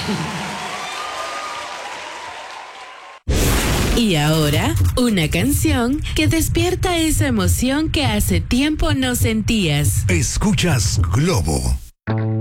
Y ahora, una canción que despierta esa emoción que hace tiempo no sentías. Escuchas Globo.